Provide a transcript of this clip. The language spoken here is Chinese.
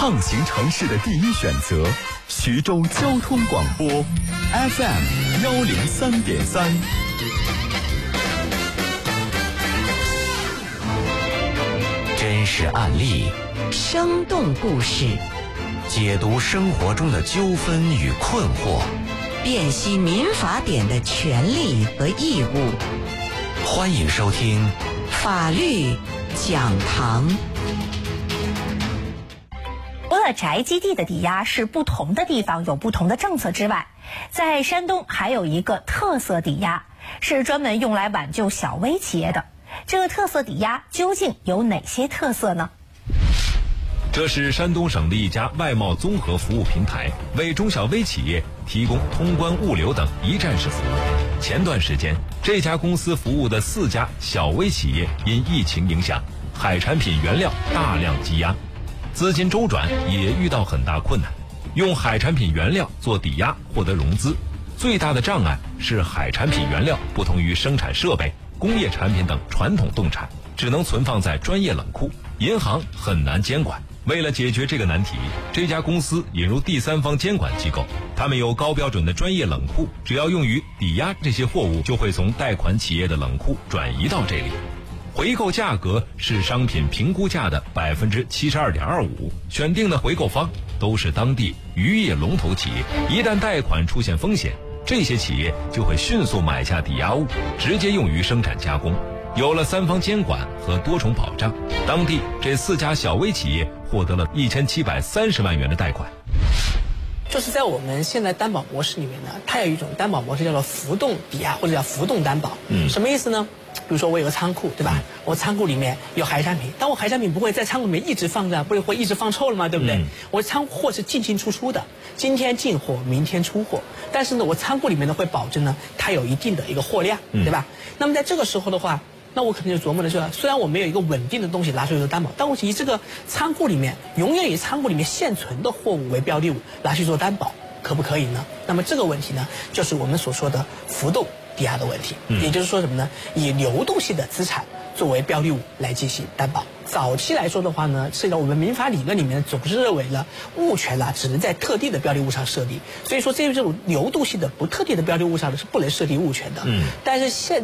畅行城市的第一选择，徐州交通广播 FM103.3。 真实案例， 生动故事， 解读生活中的纠纷与困惑， 辨析民法典的权利和义务。 欢迎收听法律讲堂。 除了宅基地的抵押是不同的地方有不同的政策之外，在山东还有一个特色抵押，是专门用来挽救小微企业的。这个特色抵押究竟有哪些特色呢？ 这是山东省的一家外贸综合服务平台，为中小微企业提供通关物流等一站式服务。前段时间，这家公司服务的4家小微企业因疫情影响，海产品原料大量积压，资金周转也遇到很大困难。用海产品原料做抵押获得融资，最大的障碍是海产品原料不同于生产设备、工业产品等传统动产，只能存放在专业冷库，银行很难监管。为了解决这个难题，这家公司引入第三方监管机构，他们有高标准的专业冷库，只要用于抵押这些货物，就会从贷款企业的冷库转移到这里。回购价格是商品评估价的 72.25%， 选定的回购方都是当地渔业龙头企业，一旦贷款出现风险，这些企业就会迅速买下抵押物，直接用于生产加工。有了3方监管和多重保障，当地这4家小微企业获得了1730万元的贷款。 就是在我们现在担保模式里面呢，它有一种担保模式叫做浮动抵押或者叫浮动担保。什么意思呢？比如说我有个仓库，对吧？我仓库里面有海产品，但我海产品不会在仓库里面一直放着，不会一直放臭了吗？对不对？我仓库货是进进出出的，今天进货，明天出货。但是呢，我仓库里面呢会保证呢它有一定的一个货量，对吧？那么在这个时候的话，那我可能就琢磨的是，虽然我没有一个稳定的东西拿出去做担保，但我以这个仓库里面永远以仓库里面现存的货物为标的物拿去做担保，可不可以呢？那么这个问题呢，就是我们所说的浮动抵押的问题。也就是说什么呢？以流动性的资产作为标的物来进行担保。早期来说的话呢，涉及到我们民法理论里面总是认为呢，物权只能在特定的标的物上设立，所以说这种流动性的不特定的标的物上是不能设立物权的。但是现